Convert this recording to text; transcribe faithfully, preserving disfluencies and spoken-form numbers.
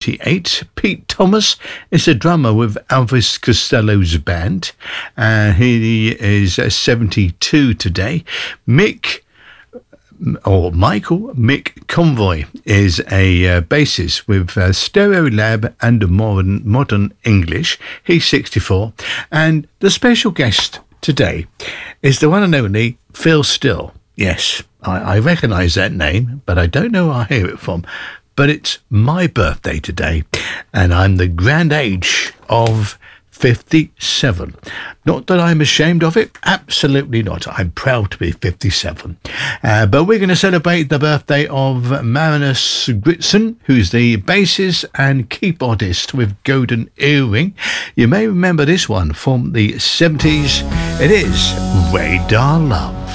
eighty-eight. Pete Thomas is a drummer with Elvis Costello's band. Uh, he is uh, seventy-two today. Mick or Michael Mick Convoy is a uh, bassist with uh, Stereolab and modern, modern English. He's sixty-four. And the special guest today is the one and only Phil Still. Yes, I, I recognise that name, but I don't know where I hear it from. But it's my birthday today, and I'm the grand age of fifty-seven. Not that I'm ashamed of it, absolutely not. I'm proud to be fifty-seven. Uh, but we're going to celebrate the birthday of Marinus Gritson, who's the bassist and keyboardist with Golden Earring. You may remember this one from the seventies. It is Radar Love.